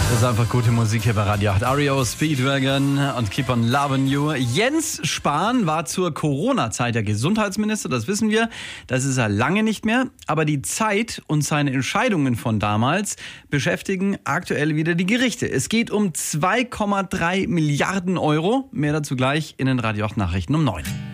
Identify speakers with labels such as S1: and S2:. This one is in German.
S1: Das ist einfach gute Musik hier bei Radio 8. REO Speedwagon und Keep on Loving You. Jens Spahn war zur Corona-Zeit der Gesundheitsminister, das wissen wir. Das ist er lange nicht mehr. Aber die Zeit und seine Entscheidungen von damals beschäftigen aktuell wieder die Gerichte. Es geht um 2,3 Milliarden Euro. Mehr dazu gleich in den Radio 8 Nachrichten um 9.